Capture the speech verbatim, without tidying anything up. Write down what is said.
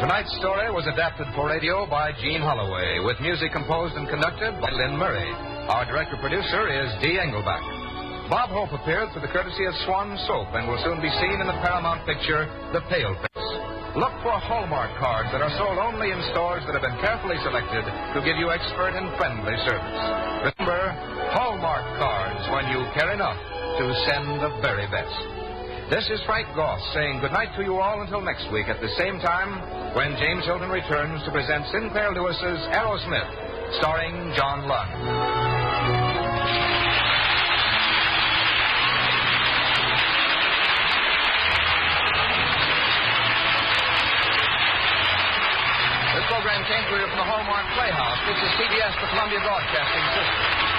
Tonight's story was adapted for radio by Gene Holloway, with music composed and conducted by Lynn Murray. Our director-producer is Dee Engelbach. Bob Hope appeared through the courtesy of Swan Soap and will soon be seen in the Paramount picture, The Pale Face. Look for Hallmark cards that are sold only in stores that have been carefully selected to give you expert and friendly service. Remember, Hallmark cards when you care enough to send the very best. This is Frank Goss saying goodnight to you all until next week at the same time when James Hilton returns to present Sinclair Lewis's Aerosmith, starring John Lund. This program came to you from the Hallmark Playhouse. This is C B S, the Columbia Broadcasting System.